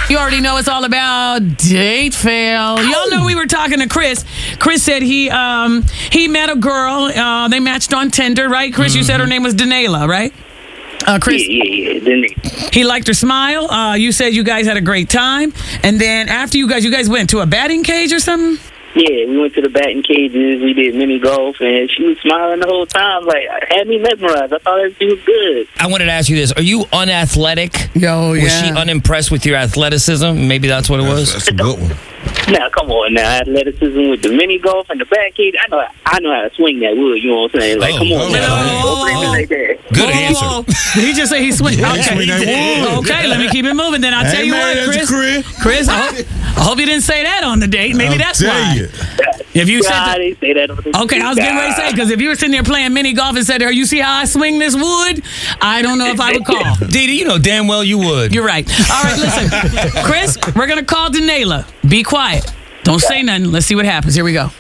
You already know it's all about date fail. Y'all know we were talking to Chris. Chris said he met a girl. They matched on Tinder, right? Chris, you said her name was Danela, right? Chris, Yeah. Danela. he liked her smile. You said you guys had a great time. And then after you guys went to a batting cage or something? Yeah, we went to the batting cages. We did mini golf, and she was smiling the whole time. Like, had me mesmerized. I thought she was good. I wanted to ask you this. Are you unathletic? Yo, Was she unimpressed with your athleticism? Maybe that's what it was? That's a good one. Now, come on now. Athleticism with the mini golf and the bat cage. I know how to swing that wood, you know what I'm saying? Like, come on now. Don't bring me like that. Good answer. He just said he swing. Okay, let me keep it moving. Then I'll tell you what, Chris. I hope you didn't say that on the date. Maybe that's why. If you said I didn't say that on the date. okay, I was getting ready to say, because if you were sitting there playing mini golf and said to her, you see how I swing this wood? I don't know if I would call. Didi, you know damn well you would. You're right. All right, listen. Chris, we're going to call Danela. Be quiet. Don't say nothing. Let's see what happens. Here we go.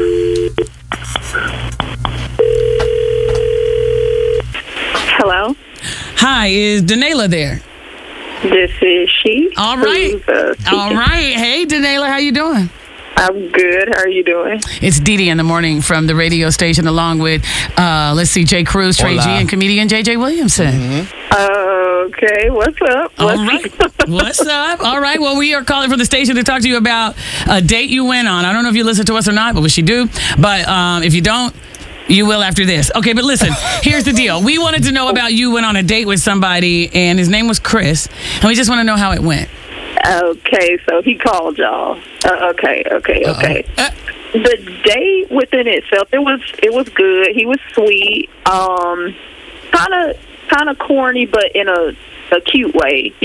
Hello, Hi, is Danela there? this is she. All right. All right. Hey, Danela, how you doing? I'm good. How are you doing? It's Didi in the morning from the radio station, along with, Jay Cruz, Trey G, and comedian JJ Williamson. Okay, what's up? All right. What's up? All right. Well, we are calling from the station to talk to you about a date you went on. I don't know if you listen to us or not, but we should do. But if you don't, you will after this. Okay, but listen, here's the deal. We wanted to know about you went on a date with somebody, and his name was Chris, and we just want to know how it went. Okay, so he called y'all. Okay. The date within itself, it was good. He was sweet. Kind of corny, but in a cute way.